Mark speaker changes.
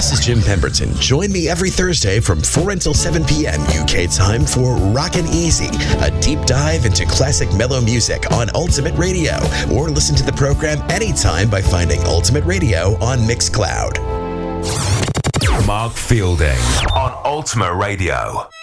Speaker 1: This is Jim Pemberton. Join me every Thursday from 4 until 7 p.m. UK time for Rockin' Easy, a deep dive into classic mellow music on Ultimate Radio. Or listen to the program anytime by finding Ultimate Radio on Mixcloud.
Speaker 2: Mark Fielding on Ultimate Radio.